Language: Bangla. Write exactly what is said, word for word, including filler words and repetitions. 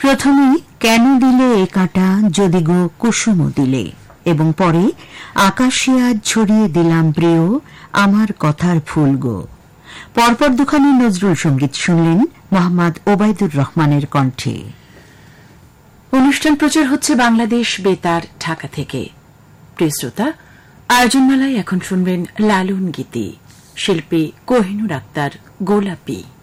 প্রথমে কেন দিলে এ কাঁটা যদি গো কুসুম দিলে, এবং পরে আকাশে আজ ছড়িয়ে দিলাম প্রিয় আমার কথার ফুল গো। পরপর দুখানি নজরুল সঙ্গীত শুনলেন মোহাম্মদ ওবায়দুর রহমানের কণ্ঠে। অনুষ্ঠান প্রচার হচ্ছে বাংলাদেশ বেতার ঢাকা থেকে। প্রিয় শ্রোতা, আয়োজনমালায় এখন শুনবেন লালন গীতি, শিল্পী কোহিনুর আক্তার গোলাপী।